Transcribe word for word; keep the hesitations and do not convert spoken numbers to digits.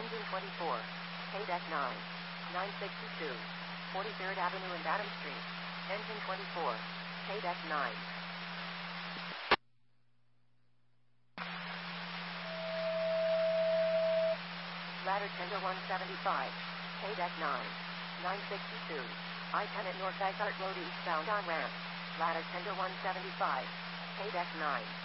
Engine twenty-four. K-Deck nine. nine sixty-two. forty-third Avenue and Adams Street. Engine twenty-four. K-Deck nine. Ladder tender one seventy-five. K-Deck nine. nine sixty-two. I ten at North Eckhart Road eastbound on ramp. Ladder tender one seventy-five. K-Deck nine.